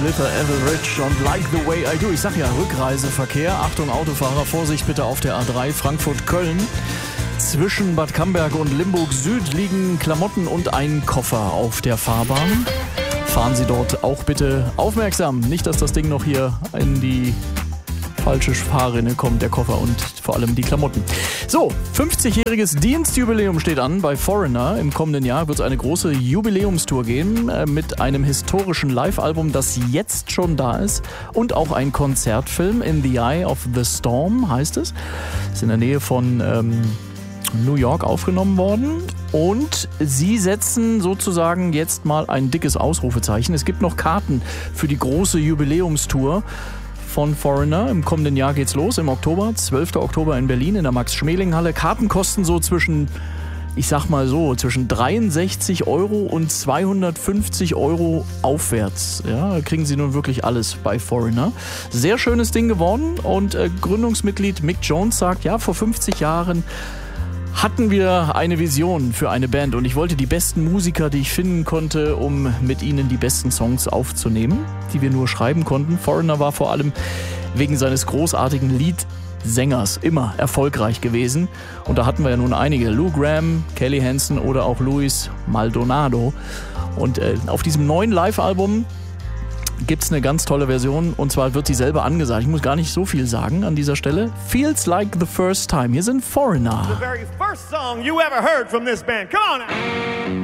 Little Everidge und Like the Way I Do. Ich sag ja, Rückreiseverkehr. Achtung Autofahrer, Vorsicht bitte auf der A3 Frankfurt-Köln. Zwischen Bad Camberg und Limburg Süd liegen Klamotten und ein Koffer auf der Fahrbahn. Fahren Sie dort auch bitte aufmerksam. Nicht, dass das Ding noch hier in die falsche Fahrrinne kommt, der Koffer und vor allem die Klamotten. So, 50-jähriges Dienstjubiläum steht an bei Foreigner. Im kommenden Jahr wird es eine große Jubiläumstour geben mit einem historischen Live-Album, das jetzt schon da ist und auch ein Konzertfilm. In the Eye of the Storm heißt es. Ist in der Nähe von New York aufgenommen worden. Und sie setzen sozusagen jetzt mal ein dickes Ausrufezeichen. Es gibt noch Karten für die große Jubiläumstour von Foreigner. Im kommenden Jahr geht's los, im Oktober, 12. Oktober in Berlin in der Max-Schmeling-Halle. Karten kosten so zwischen 63 Euro und 250 Euro aufwärts. Ja, da kriegen Sie nun wirklich alles bei Foreigner. Sehr schönes Ding geworden und Gründungsmitglied Mick Jones sagt, ja, vor 50 Jahren hatten wir eine Vision für eine Band und ich wollte die besten Musiker, die ich finden konnte, um mit ihnen die besten Songs aufzunehmen, die wir nur schreiben konnten. Foreigner war vor allem wegen seines großartigen Leadsängers immer erfolgreich gewesen und da hatten wir ja nun einige, Lou Gramm, Kelly Hansen oder auch Luis Maldonado und auf diesem neuen Live-Album gibt es eine ganz tolle Version und zwar wird sie selber angesagt. Ich muss gar nicht so viel sagen an dieser Stelle. Feels like the first time. Hier sind Foreigner. The very first song you ever heard from this band. Come on now.